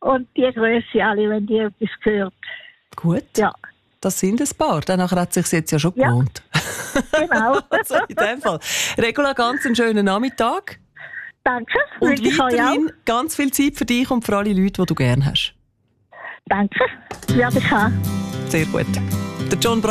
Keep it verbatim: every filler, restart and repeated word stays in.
und die Grösse alle, wenn die etwas gehört. Gut. Ja. Das sind ein paar. Danach hat es sich jetzt ja schon Ja. gewohnt. Genau. Also in dem Fall. Regula, ganz einen schönen Nachmittag. Danke. Und wünsche ich euch weiterhin ganz viel Zeit für dich und für alle Leute, die du gerne hast. auch. Danke. Werde ich haben. Sehr gut. Der John